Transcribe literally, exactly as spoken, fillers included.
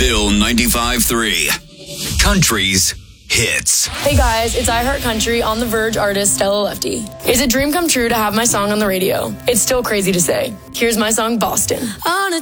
Bill ninety-five three. Country's hits. Hey guys, it's I Heart Country on The Verge artist Stella Lefty. It's a dream come true to have my song on the radio. It's still crazy to say. Here's my song, Boston. On a